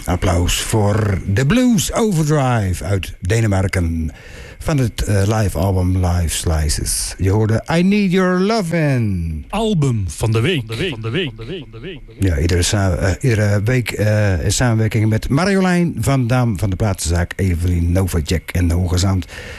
Applaus voor The Blues Overdrive uit Denemarken. Van het live album Live Slices. Je hoorde I Need Your Lovin'. Album van de week. Ja, iedere week in samenwerking met Marjolein van Dam van de platenzaak Evelien Novacek en Hogezaand.